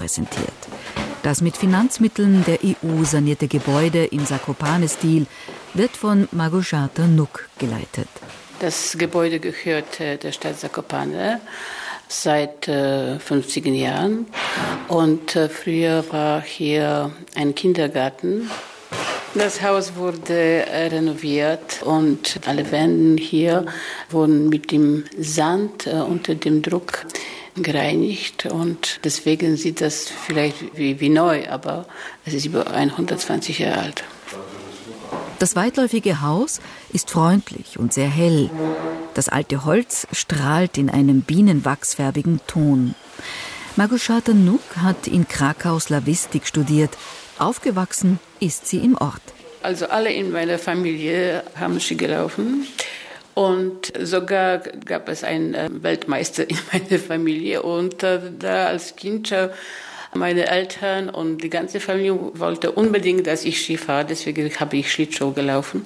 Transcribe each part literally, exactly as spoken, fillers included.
präsentiert. Das mit Finanzmitteln der E U sanierte Gebäude im Zakopane-Stil wird von Małgorzata Nuk geleitet. Das Gebäude gehört der Stadt Zakopane seit äh, fünfziger Jahren. Und äh, früher war hier ein Kindergarten. Das Haus wurde äh, renoviert und alle Wände hier wurden mit dem Sand äh, unter dem Druck gereinigt. Und deswegen sieht das vielleicht wie, wie neu, aber es ist über hundertzwanzig Jahre alt. Das weitläufige Haus ist freundlich und sehr hell. Das alte Holz strahlt in einem bienenwachsfärbigen Ton. Małgorzata Nuk hat in Krakau Slawistik studiert. Aufgewachsen ist sie im Ort. Also alle in meiner Familie haben Ski gelaufen. Und sogar gab es einen Weltmeister in meiner Familie. Und da als Kind meine Eltern und die ganze Familie wollte unbedingt, dass ich Ski fahre. Deswegen habe ich Schlittschuh gelaufen.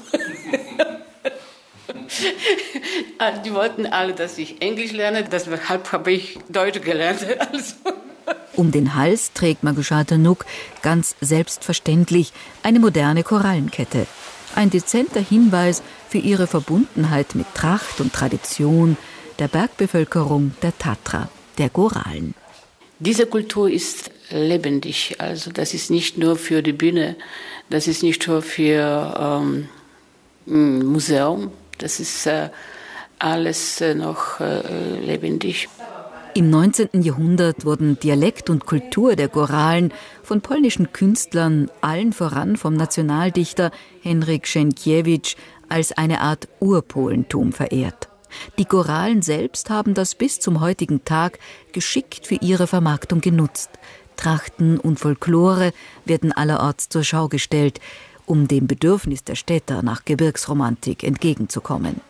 Die wollten alle, dass ich Englisch lerne. Deshalb habe ich Deutsch gelernt. Also. Um den Hals trägt Małgorzata Nuk ganz selbstverständlich eine moderne Korallenkette. Ein dezenter Hinweis für ihre Verbundenheit mit Tracht und Tradition der Bergbevölkerung der Tatra, der Goralen. Diese Kultur ist lebendig. Also das ist nicht nur für die Bühne, das ist nicht nur für ähm, ein Museum, das ist äh, alles äh, noch äh, lebendig. Im neunzehnten Jahrhundert wurden Dialekt und Kultur der Goralen von polnischen Künstlern, allen voran vom Nationaldichter Henryk Sienkiewicz, als eine Art Urpolentum verehrt. Die Goralen selbst haben das bis zum heutigen Tag geschickt für ihre Vermarktung genutzt. Trachten und Folklore werden allerorts zur Schau gestellt, um dem Bedürfnis der Städter nach Gebirgsromantik entgegenzukommen.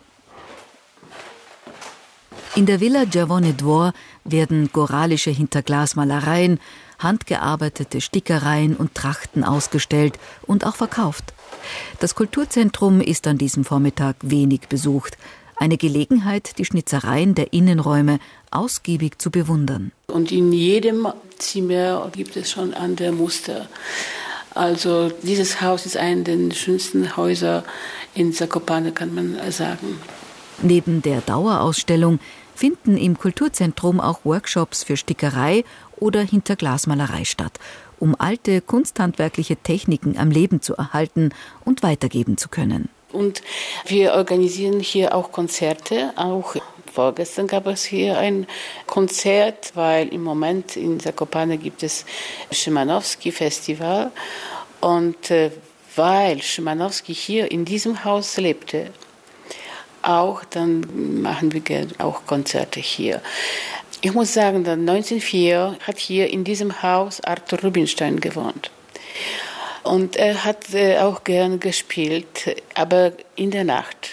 In der Villa Giavone Dvor werden goralische Hinterglasmalereien, handgearbeitete Stickereien und Trachten ausgestellt und auch verkauft. Das Kulturzentrum ist an diesem Vormittag wenig besucht. Eine Gelegenheit, die Schnitzereien der Innenräume ausgiebig zu bewundern. Und in jedem Zimmer gibt es schon andere Muster. Also dieses Haus ist eines der schönsten Häuser in Zakopane, kann man sagen. Neben der Dauerausstellung finden im Kulturzentrum auch Workshops für Stickerei oder Hinterglasmalerei statt, um alte kunsthandwerkliche Techniken am Leben zu erhalten und weitergeben zu können. Und wir organisieren hier auch Konzerte. Auch vorgestern gab es hier ein Konzert, weil im Moment in Zakopane gibt es Szymanowski-Festival. Und äh, weil Szymanowski hier in diesem Haus lebte, auch dann machen wir gerne auch Konzerte hier. Ich muss sagen, dass neunzehnhundertvier hat hier in diesem Haus Arthur Rubinstein gewohnt. Und er hat äh, auch gerne gespielt, aber in der Nacht.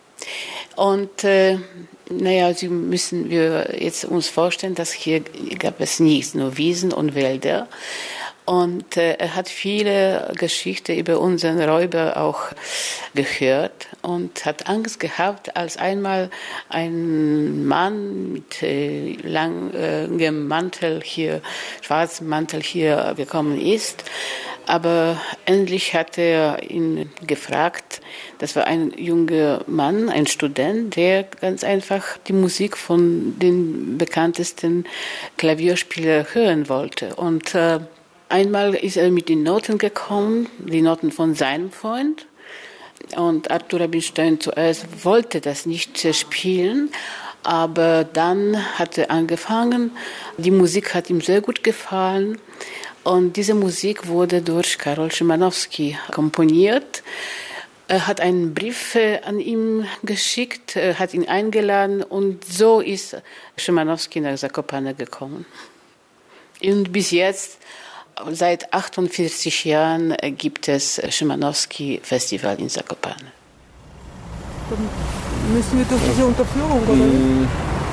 Und äh, naja, Sie müssen wir jetzt uns vorstellen, dass hier gab es nichts, nur Wiesen und Wälder. Und äh, er hat viele Geschichten über unseren Räuber auch gehört und hat Angst gehabt, als einmal ein Mann mit äh, langem Mantel hier, schwarzem Mantel hier gekommen ist. Aber endlich hat er ihn gefragt. Das war ein junger Mann, ein Student, der ganz einfach die Musik von den bekanntesten Klavierspielern hören wollte. Und äh, einmal ist er mit den Noten gekommen, die Noten von seinem Freund. Und Arthur Rubinstein zuerst wollte das nicht spielen, aber dann hat er angefangen. Die Musik hat ihm sehr gut gefallen. Und diese Musik wurde durch Karol Szymanowski komponiert. Er hat einen Brief an ihn geschickt, hat ihn eingeladen und so ist Szymanowski nach Zakopane gekommen. Und bis jetzt, seit achtundvierzig Jahren, gibt es Szymanowski-Festival in Zakopane. Dann müssen wir durch diese Unterführung, oder nicht?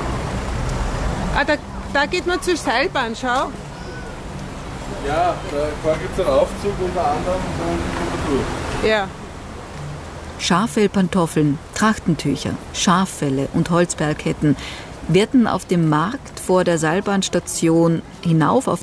Ah, da, da geht man zur Seilbahn, schau. Ja, da gibt es einen Aufzug unter anderem und durch. Ja. Schaffellpantoffeln, Trachtentücher, Schaffelle und Holzbergketten werden auf dem Markt vor der Seilbahnstation hinauf auf